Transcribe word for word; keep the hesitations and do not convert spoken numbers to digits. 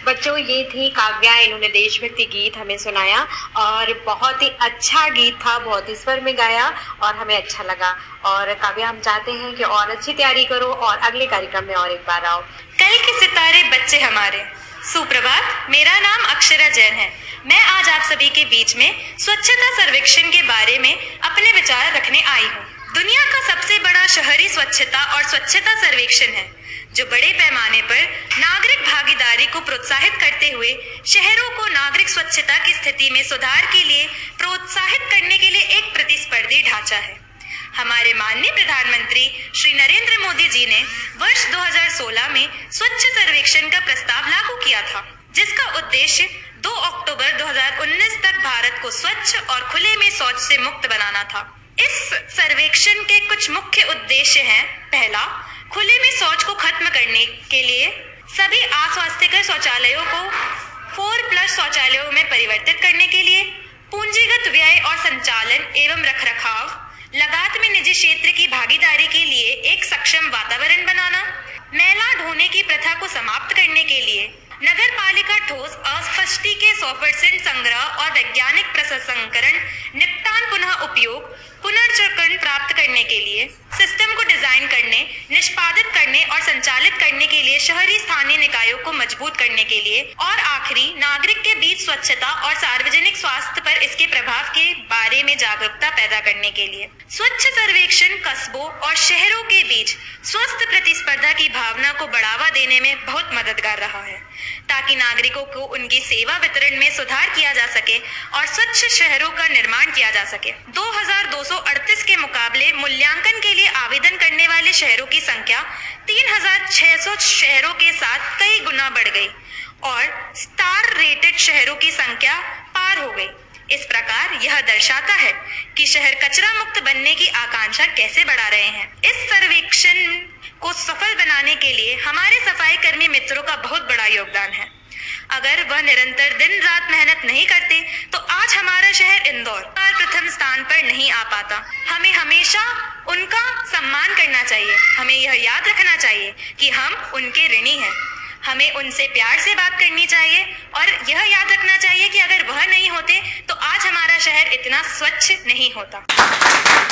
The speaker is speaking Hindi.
बच्चों, ये थी काव्या, इन्होंने देशभक्ति गीत हमें सुनाया और बहुत ही अच्छा गीत था, बहुत ही स्वर में गाया और हमें अच्छा लगा। और काव्या, हम चाहते हैं कि और अच्छी तैयारी करो और अगले कार्यक्रम में और एक बार आओ। कल के सितारे बच्चे हमारे, सुप्रभात। मेरा नाम अक्षरा जैन है। मैं आज आप सभी के बीच में स्वच्छता सर्वेक्षण के बारे में अपने विचार रखने आई हूँ। दुनिया का सबसे बड़ा शहरी स्वच्छता और स्वच्छता सर्वेक्षण है, जो बड़े पैमाने पर नागरिक भागीदारी को प्रोत्साहित करते हुए शहरों को नागरिक स्वच्छता की स्थिति में सुधार के लिए प्रोत्साहित करने के लिए एक प्रतिस्पर्धी ढांचा है। हमारे माननीय प्रधानमंत्री श्री नरेंद्र मोदी जी ने वर्ष दो हज़ार सोलह में स्वच्छ सर्वेक्षण का प्रस्ताव लागू किया था, जिसका उद्देश्य दो अक्टूबर दो हज़ार उन्नीस तक भारत को स्वच्छ और खुले में शौच से मुक्त बनाना था। इस सर्वेक्षण के कुछ मुख्य उद्देश्य हैं। पहला, खुले में शौच को खत्म करने के लिए सभी अस्वास्थ्यकर शौचालयों को फोर प्लस शौचालयों में परिवर्तित करने के लिए पूंजीगत व्यय और संचालन एवं रखरखाव, लगात में निजी क्षेत्र की भागीदारी के लिए एक सक्षम वातावरण बनाना, मैला ढोने की प्रथा को समाप्त करने के लिए नगर पालिका ठोस अस्पष्टी के सौ परसेंट संग्रह और वैज्ञानिक प्रसंस्करण, निपटान, पुनः उपयोग, पुनर्चक्रण प्राप्त करने के लिए सिस्टम को डिजाइन करने, निष्पादित करने और संचालित करने के लिए शहरी स्थानीय निकायों को मजबूत करने के लिए, और आखिरी, नागरिक के बीच स्वच्छता और सार्वजनिक स्वास्थ्य पर इसके प्रभाव के बारे में जागरूकता पैदा करने के लिए। स्वच्छ सर्वेक्षण कस्बों और शहरों के बीच स्वस्थ प्रतिस्पर्धा की भावना को बढ़ावा देने में बहुत मददगार रहा है, ताकि नागरिकों को उनकी सेवा वितरण में सुधार किया जा सके और स्वच्छ शहरों का निर्माण किया जा सके। दो हज़ार दो सौ अड़तीस के मुकाबले मूल्यांकन के लिए आवेदन करने वाले शहरों की संख्या तीन हज़ार छह सौ शहरों के साथ कई गुना बढ़ गई और स्टार रेटेड शहरों की संख्या पार हो गई। इस प्रकार यह दर्शाता है कि शहर कचरा मुक्त बनने की आकांक्षा कैसे बढ़ा रहे हैं। इस सर्वेक्षण को सफल बनाने के लिए हमारे सफाई कर्मी मित्रों का बहुत बड़ा योगदान है। अगर वह निरंतर दिन रात मेहनत नहीं करते तो आज हमारा शहर इंदौर प्रथम स्थान पर नहीं आ पाता। हमें हमेशा उनका सम्मान करना चाहिए। हमें यह याद रखना चाहिए कि हम उनके ऋणी हैं। हमें उनसे प्यार से बात करनी चाहिए और यह याद रखना चाहिए कि अगर वह नहीं होते तो आज हमारा शहर इतना स्वच्छ नहीं होता।